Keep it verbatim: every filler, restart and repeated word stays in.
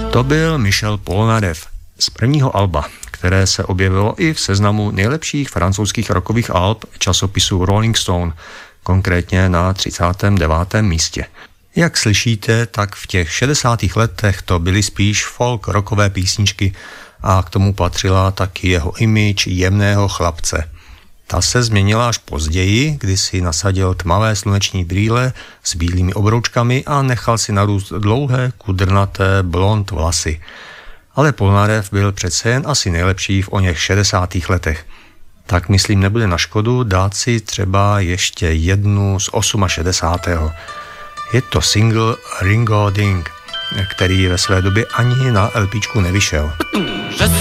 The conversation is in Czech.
To byl Michel Polnareff z prvního alba, které se objevilo i v seznamu nejlepších francouzských rockových alb časopisu Rolling Stone, konkrétně na třicátém devátém místě. Jak slyšíte, tak v těch šedesátých letech to byly spíš folk rockové písničky a k tomu patřila taky jeho image jemného chlapce. Ta se změnila až později, kdy si nasadil tmavé sluneční brýle s bílými obroučkami a nechal si narůst dlouhé, kudrnaté blond vlasy. Ale Polnareff byl přece jen asi nejlepší v oněch šedesátých letech. Tak myslím, nebude na škodu dát si třeba ještě jednu z šedesátého osmého. Je to single Ringo Ding, který ve své době ani na LPčku nevyšel.